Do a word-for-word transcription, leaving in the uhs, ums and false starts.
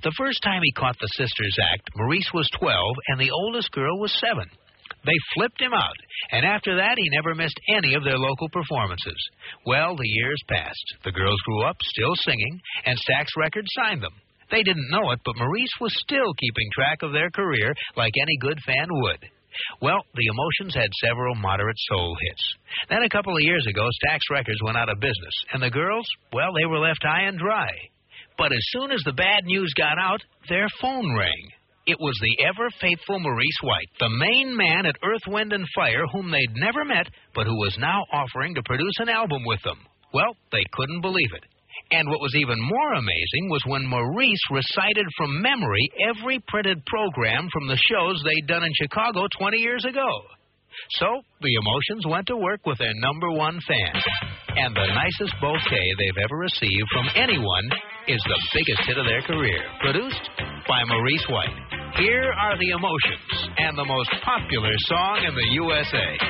The first time he caught the sisters act, Maurice was twelve and the oldest girl was seven. They flipped him out, and after that he never missed any of their local performances. Well, the years passed. The girls grew up, still singing, and Stax Records signed them. They didn't know it, but Maurice was still keeping track of their career like any good fan would. Well, the Emotions had several moderate soul hits. Then a couple of years ago, Stax Records went out of business, and the girls, well, they were left high and dry. But as soon as the bad news got out, their phone rang. It was the ever-faithful Maurice White, the main man at Earth, Wind and Fire, whom they'd never met, but who was now offering to produce an album with them. Well, they couldn't believe it. And what was even more amazing was when Maurice recited from memory every printed program from the shows they'd done in Chicago twenty years ago. So, the Emotions went to work with their number one fan. And the nicest bouquet they've ever received from anyone is the biggest hit of their career, produced by Maurice White. Here are the Emotions and the most popular song in the U S A.